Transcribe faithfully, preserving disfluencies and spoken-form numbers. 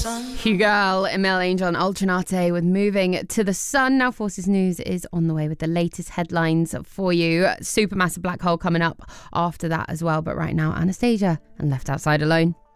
Hugo, Emil Angel and Ultranate with Moving to the Sun. Now Forces News is on the way with the latest headlines for you. Supermassive black hole coming up after that as well. But right now, Anastasia and Left Outside Alone.